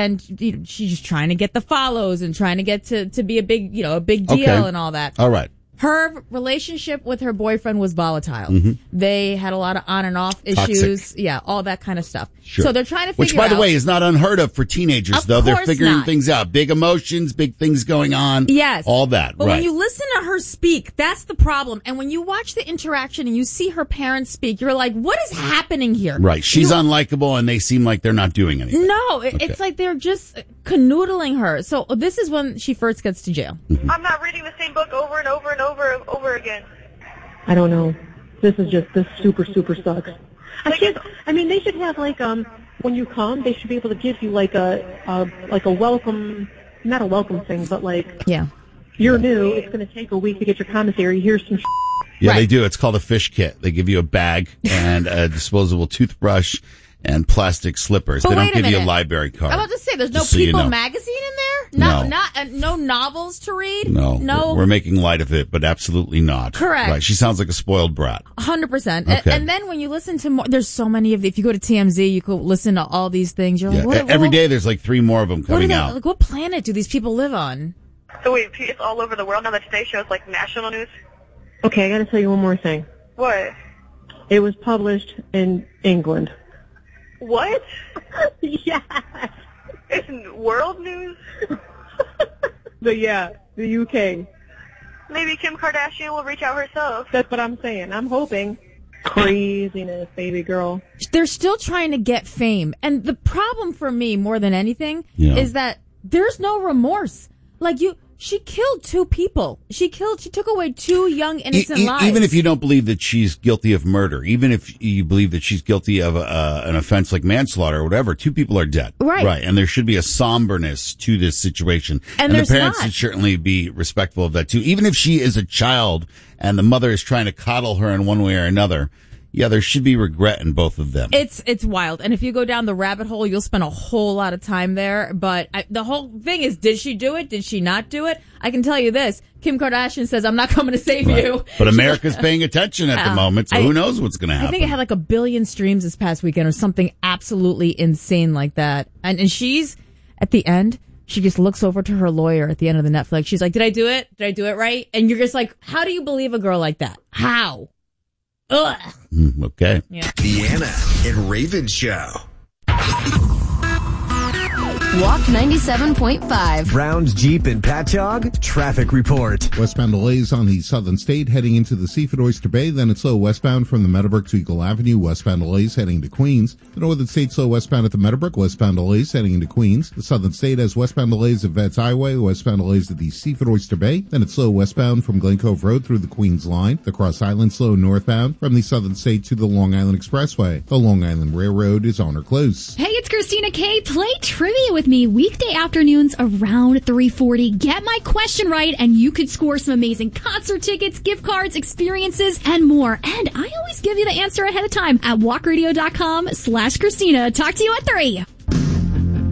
and she's just trying to get the follows and trying to get to be a big deal and all that. All right. Her relationship with her boyfriend was volatile. Mm-hmm. They had a lot of on and off issues. Toxic. Yeah, all that kind of stuff. Sure. So they're trying to figure out. Which, by the way, is not unheard of for teenagers, Of though. They're course figuring not. things out. Big emotions, big things going on. Yes. All that, But right. when you listen to her speak, that's the problem. And when you watch the interaction and you see her parents speak, you're like, what is happening here? Right. She's unlikable, and they seem like they're not doing anything. No, it's like they're just canoodling her. So this is when she first gets to jail. I'm not reading the same book over and over and over again. I don't know. This super sucks. They should have when you come, they should be able to give you like a welcome, not a welcome thing, but you're new. It's going to take a week to get your commissary. Here's some. Yeah, Right. they do. It's called a fish kit. They give you a bag and a disposable toothbrush and plastic slippers. But They don't wait a give you a minute. library card. I'm about to say, there's no Just so you People know. magazine in there? No. No novels to read? No. We're making light of it, but absolutely not. Correct. Right. She sounds like a spoiled brat. 100%. Okay. And then when you listen to more, there's so many if you go to TMZ, you could listen to all these things. You're like, what, Every day there's like 3 more of them coming out. Like, what planet do these people live on? So wait, it's all over the world now that Today Show is like national news? Okay, I got to tell you one more thing. What? It was published in England. What? Yes. It's world news? The UK. Maybe Kim Kardashian will reach out herself. That's what I'm saying. I'm hoping. Craziness, baby girl. They're still trying to get fame. And the problem for me, more than anything, is that there's no remorse. She killed 2 people. She took away 2 young, innocent lives. Even if you don't believe that she's guilty of murder, even if you believe that she's guilty of an offense like manslaughter or whatever, 2 people are dead. Right. And there should be a somberness to this situation. And the there's parents not. should certainly be respectful of that too. Even if she is a child and the mother is trying to coddle her in one way or another, there should be regret in both of them. It's wild. And if you go down the rabbit hole, you'll spend a whole lot of time there. But the whole thing is, did she do it? Did she not do it? I can tell you this. Kim Kardashian says, I'm not coming to save you. But America's paying attention at the moment, so who knows what's going to happen. I think it had like 1 billion streams this past weekend or something absolutely insane like that. And she's, at the end, she just looks over to her lawyer at the end of the Netflix. She's like, did I do it? Did I do it right? And you're just like, how do you believe a girl like that? How? Ugh. Okay. Yeah. Deanna and Raven Show. Walk 97.5. Browns, Jeep, and Patchogue. Traffic report. Westbound delays on the Southern State heading into the Seaford Oyster Bay. Then it's slow westbound from the Meadowbrook to Eagle Avenue. Westbound delays heading to Queens. The Northern State slow westbound at the Meadowbrook. Westbound delays heading into Queens. The Southern State has westbound delays at Vets Highway. Westbound delays at the Seaford Oyster Bay. Then it's slow westbound from Glen Cove Road through the Queens line. The Cross Island slow northbound from the Southern State to the Long Island Expressway. The Long Island Railroad is on or close. Hey, it's Christina K. Play trivia with me weekday afternoons around 3:40. Get my question right, and you could score some amazing concert tickets, gift cards, experiences, and more. And I always give you the answer ahead of time at walkradio.com/Christina. Talk to you at 3.